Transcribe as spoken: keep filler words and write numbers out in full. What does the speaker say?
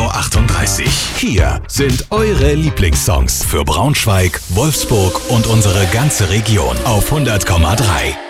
achtunddreißig. Hier sind eure Lieblingssongs für Braunschweig, Wolfsburg und unsere ganze Region auf hundert Komma drei.